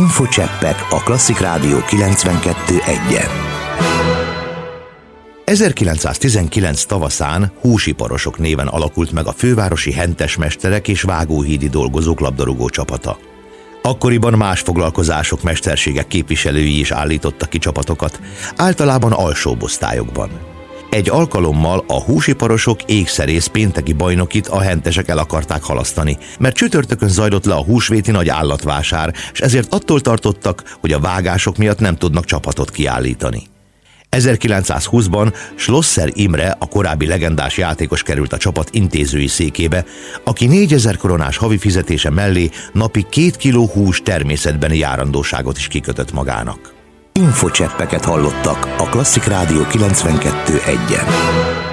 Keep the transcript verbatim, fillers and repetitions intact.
Infocseppek a Klasszik Rádió kilencvenkettő egyen. ezerkilencszáztizenkilenc tavaszán Húsiparosok néven alakult meg a fővárosi hentesmesterek és vágóhídi dolgozók labdarúgó csapata. Akkoriban más foglalkozások mesterségek képviselői is állítottak ki csapatokat, általában alsóbb osztályokban. Egy alkalommal a Húsiparosok ékszerész pénteki bajnokit a hentesek el akarták halasztani, mert csütörtökön zajlott le a húsvéti nagy állatvásár, és ezért attól tartottak, hogy a vágások miatt nem tudnak csapatot kiállítani. ezerkilencszázhúszban Schlosser Imre, a korábbi legendás játékos került a csapat intézői székébe, aki négyezer koronás havi fizetése mellé napi két kiló hús természetbeni járandóságot is kikötött magának. Infocseppeket hallottak a Klasszik Rádió kilencvenkettő egyen.